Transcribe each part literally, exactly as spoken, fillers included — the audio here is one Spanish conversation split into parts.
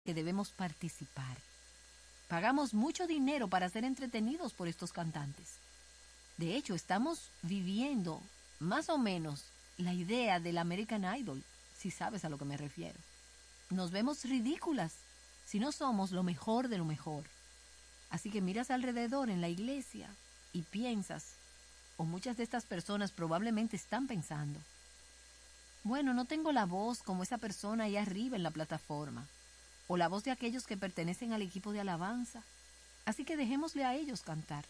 que debemos participar. Pagamos mucho dinero para ser entretenidos por estos cantantes. De hecho, estamos viviendo más o menos la idea del American Idol, si sabes a lo que me refiero. Nos vemos ridículas si no somos lo mejor de lo mejor. Así que miras alrededor en la iglesia y piensas, o muchas de estas personas probablemente están pensando, bueno, no tengo la voz como esa persona ahí arriba en la plataforma, o la voz de aquellos que pertenecen al equipo de alabanza, así que dejémosle a ellos cantar.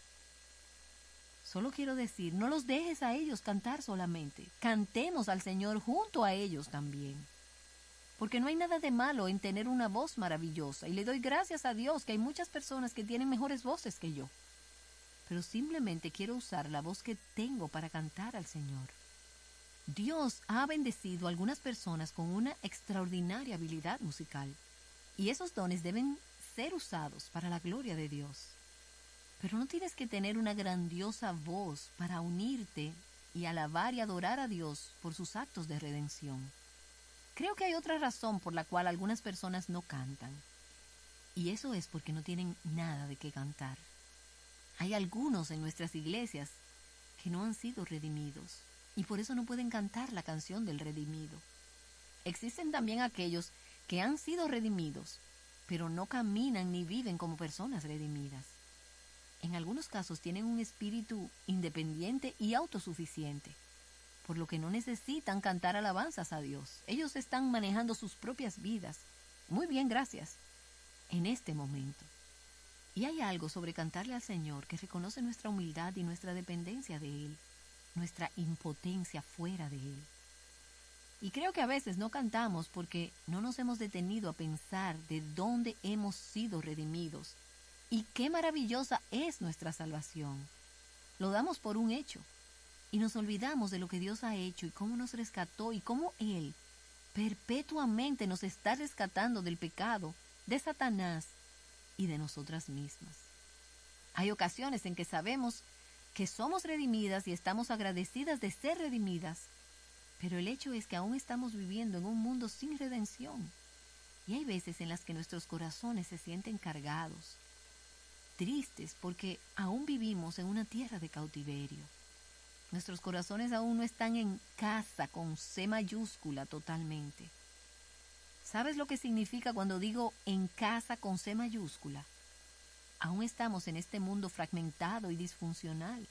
Solo quiero decir, no los dejes a ellos cantar solamente, cantemos al Señor junto a ellos también. Porque no hay nada de malo en tener una voz maravillosa, y le doy gracias a Dios que hay muchas personas que tienen mejores voces que yo. Pero simplemente quiero usar la voz que tengo para cantar al Señor. Dios ha bendecido a algunas personas con una extraordinaria habilidad musical, y esos dones deben ser usados para la gloria de Dios. Pero no tienes que tener una grandiosa voz para unirte y alabar y adorar a Dios por sus actos de redención. Creo que hay otra razón por la cual algunas personas no cantan, y eso es porque no tienen nada de qué cantar. Hay algunos en nuestras iglesias que no han sido redimidos, y por eso no pueden cantar la canción del redimido. Existen también aquellos que han sido redimidos, pero no caminan ni viven como personas redimidas. En algunos casos tienen un espíritu independiente y autosuficiente, por lo que no necesitan cantar alabanzas a Dios. Ellos están manejando sus propias vidas. Muy bien, gracias. En este momento. Y hay algo sobre cantarle al Señor que reconoce nuestra humildad y nuestra dependencia de Él, nuestra impotencia fuera de Él. Y creo que a veces no cantamos porque no nos hemos detenido a pensar de dónde hemos sido redimidos y qué maravillosa es nuestra salvación. Lo damos por un hecho y nos olvidamos de lo que Dios ha hecho y cómo nos rescató y cómo Él perpetuamente nos está rescatando del pecado, de Satanás y de nosotras mismas. Hay ocasiones en que sabemos que somos redimidas y estamos agradecidas de ser redimidas, pero el hecho es que aún estamos viviendo en un mundo sin redención, y hay veces en las que nuestros corazones se sienten cargados, tristes porque aún vivimos en una tierra de cautiverio. Nuestros corazones aún no están en casa con C mayúscula totalmente. ¿Sabes lo que significa cuando digo en casa con C mayúscula? Aún estamos en este mundo fragmentado y disfuncional.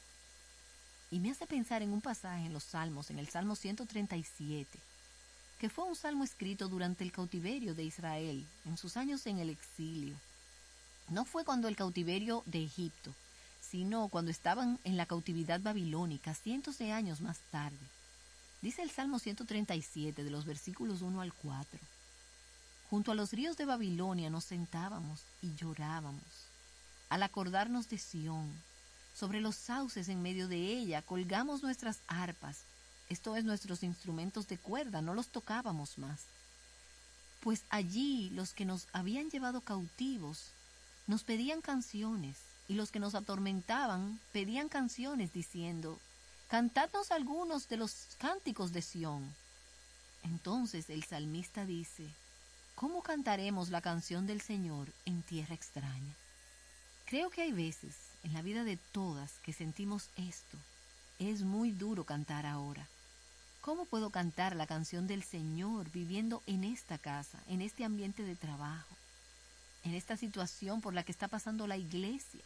Y me hace pensar en un pasaje en los Salmos, en el Salmo ciento treinta y siete, que fue un salmo escrito durante el cautiverio de Israel, en sus años en el exilio. No fue cuando el cautiverio de Egipto, sino cuando estaban en la cautividad babilónica, cientos de años más tarde. Dice el Salmo ciento treinta y siete, de los versículos uno al cuatro. Junto a los ríos de Babilonia nos sentábamos y llorábamos, al acordarnos de Sión. Sobre los sauces en medio de ella colgamos nuestras arpas, esto es, nuestros instrumentos de cuerda, no los tocábamos más. Pues allí los que nos habían llevado cautivos nos pedían canciones, y los que nos atormentaban pedían canciones diciendo, cantadnos algunos de los cánticos de Sión. Entonces el salmista dice, ¿cómo cantaremos la canción del Señor en tierra extraña? Creo que hay veces en la vida de todas que sentimos esto. Es muy duro cantar ahora. ¿Cómo puedo cantar la canción del Señor viviendo en esta casa, en este ambiente de trabajo, en esta situación por la que está pasando la iglesia,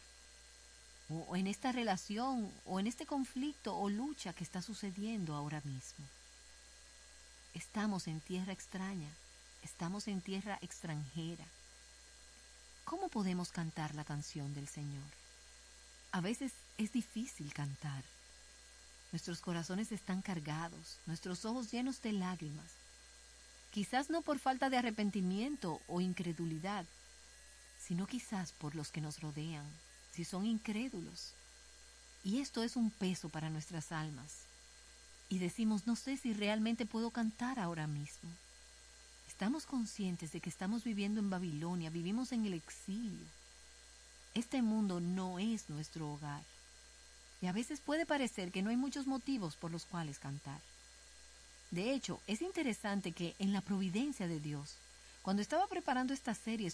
o en esta relación, o en este conflicto o lucha que está sucediendo ahora mismo? Estamos en tierra extraña, estamos en tierra extranjera. ¿Cómo podemos cantar la canción del Señor? A veces es difícil cantar. Nuestros corazones están cargados, nuestros ojos llenos de lágrimas. Quizás no por falta de arrepentimiento o incredulidad, sino quizás por los que nos rodean, si son incrédulos. Y esto es un peso para nuestras almas. Y decimos, no sé si realmente puedo cantar ahora mismo. Estamos conscientes de que estamos viviendo en Babilonia, vivimos en el exilio. Este mundo no es nuestro hogar. Y a veces puede parecer que no hay muchos motivos por los cuales cantar. De hecho, es interesante que en la providencia de Dios, Cuando estaba preparando esta serie